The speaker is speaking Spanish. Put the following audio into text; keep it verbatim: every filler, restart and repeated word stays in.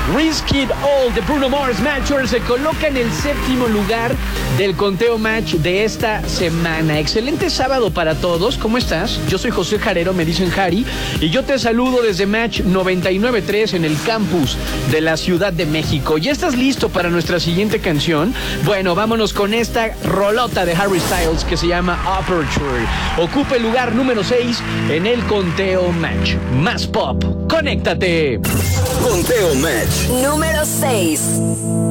Risk It All de Bruno Mars. Matchers se coloca en el séptimo lugar del conteo Match de esta semana. Excelente sábado para todos. ¿Cómo estás? Yo soy José Jarero, me dicen Jari, y yo te saludo desde Match noventa y nueve punto tres en el campus de la Ciudad de México. ¿Ya estás listo para nuestra siguiente canción? Bueno, vámonos con esta rolota de Harry Styles que se llama Aperture. Ocupa el lugar número seis en el conteo Match. Más pop. ¡Conéctate! Conteo Match número seis.